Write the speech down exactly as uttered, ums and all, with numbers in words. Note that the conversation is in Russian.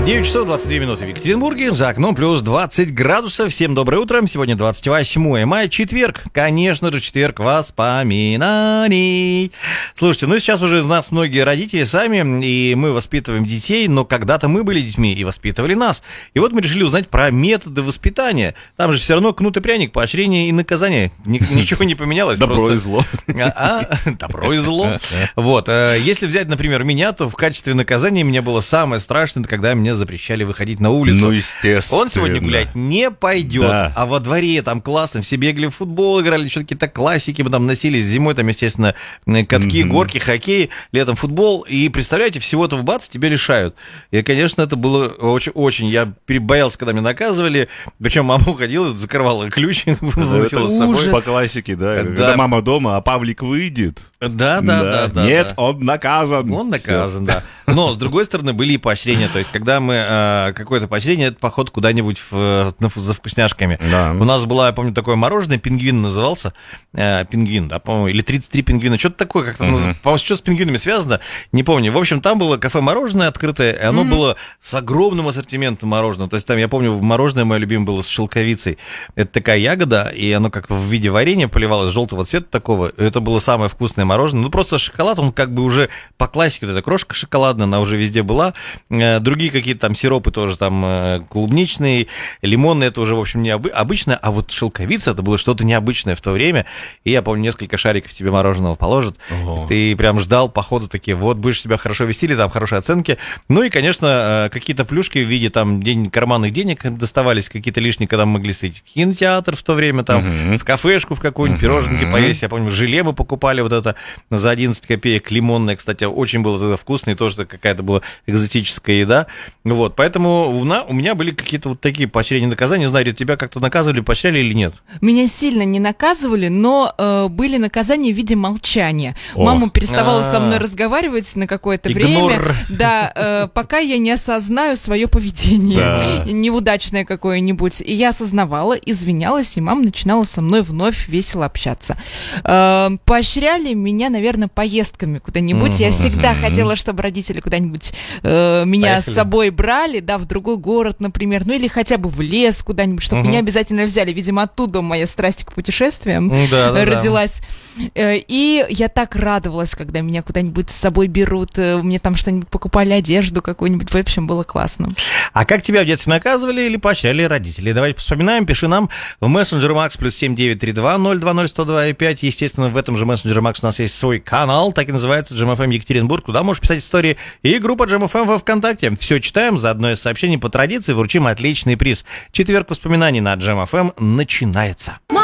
девять часов двадцать две минуты в Екатеринбурге, за окном плюс двадцать градусов. Всем доброе утро, сегодня двадцать восьмое мая, четверг, конечно же, четверг воспоминаний. Слушайте, ну сейчас уже из нас многие родители сами, и мы воспитываем детей, но когда-то мы были детьми и воспитывали нас. И вот мы решили узнать про методы воспитания. Там же все равно кнут и пряник, поощрение и наказание. Ничего не поменялось. Добро и зло. Добро и зло. Вот, если взять, например, меня, то в качестве наказания мне было самое страшное, когда мне запрещали выходить на улицу. Ну, естественно. Он сегодня гулять не пойдет, да. А во дворе там классно, все бегали в футбол, играли, что-то какие-то классики, мы там носились зимой, там, естественно, катки, mm-hmm. горки, хоккей, летом футбол, и, представляете, всего-то в бац тебя лишают. И, конечно, это было очень-очень, я боялся, когда меня наказывали, причем мама уходила, закрывала ключ, заносила с собой. По классике, да, да. Когда мама дома, а Павлик выйдет. Да, да, да, да. Нет, да. он наказан. Он наказан, Все. Да. Но, с другой стороны, были и поощрения, то есть, когда мы э, какое-то поощрение, это поход куда-нибудь в, на, за вкусняшками. Да. У нас была, я помню, такое мороженое, пингвин назывался, э, пингвин, да, по-моему, или тридцать три пингвина, что-то такое, как-то, uh-huh. наз... по-моему, что с пингвинами связано, не помню. В общем, там было кафе-мороженое открытое, и оно uh-huh. было с огромным ассортиментом мороженого, то есть, там, я помню, мороженое мое любимое было с шелковицей, это такая ягода, и оно как в виде варенья поливалось, желтого цвета такого, это было самое вкусное мороженое, ну, просто шоколад, он как бы уже по классике, вот эта крошка шоколадная, она уже везде была, другие какие-то там сиропы тоже там клубничные, лимонные, это уже, в общем, не обычное, а вот шелковица, это было что-то необычное в то время, и я помню, несколько шариков тебе мороженого положат, ого. Ты прям ждал похода такие, вот, будешь себя хорошо вести, или там хорошие оценки, ну и, конечно, какие-то плюшки в виде там день, карманных денег доставались, какие-то лишние, когда мы могли сойти в кинотеатр в то время, там, uh-huh. в кафешку в какую-нибудь, uh-huh. пироженки поесть, я помню, желе мы покупали вот это за одиннадцать копеек, лимонное, кстати, очень было тогда вкусно, и тоже какая-то была экзотическая еда, вот, поэтому у меня были какие-то вот такие поощрения, наказания, не знаю, тебя как-то наказывали, поощряли или нет? Меня сильно не наказывали, но э, были наказания в виде молчания. О. Мама переставала А-а-а. со мной разговаривать на какое-то Игнор. время, да, э, пока я не осознаю свое поведение, да. неудачное какое-нибудь, и я осознавала, извинялась, и мама начинала со мной вновь весело общаться. Э, поощряли меня, наверное, поездками куда-нибудь, mm-hmm. я всегда mm-hmm. хотела, чтобы родители куда-нибудь э, меня Поехали. с собой брали, да, в другой город, например, ну или хотя бы в лес куда-нибудь, чтобы угу. меня обязательно взяли. Видимо, оттуда моя страсть к путешествиям да, да, родилась. Да. И я так радовалась, когда меня куда-нибудь с собой берут, мне там что-нибудь покупали, одежду какую-нибудь, в общем, было классно. А как тебя в детстве наказывали или поощряли родители? Давайте вспоминаем, пиши нам в мессенджер Макс плюс семь девять три два ноль два ноль сто два пять. Естественно, в этом же мессенджер Макс у нас есть свой канал, так и называется джем эф эм Екатеринбург, куда можешь писать истории, и группа джем эф эм во ВКонтакте. Все читаем, за одно из сообщений по традиции вручим отличный приз. Четверг воспоминаний на джем эф эм начинается.